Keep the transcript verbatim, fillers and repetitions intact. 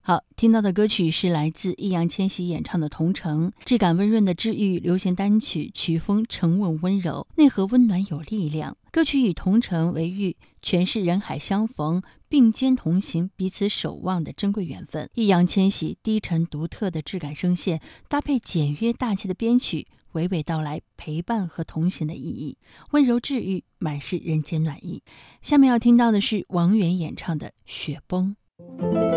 好，听到的歌曲是来自易烊千玺演唱的《同城》，质感温润的治愈流行单曲，曲风沉稳温柔，内核温暖有力量。歌曲以同城为喻，诠释人海相逢、并肩同行、彼此守望的珍贵缘分。易烊千玺低沉独特的质感声线，搭配简约大气的编曲，娓娓道来陪伴和同行的意义，温柔治愈，满是人间暖意。下面要听到的是王源演唱的《雪崩》。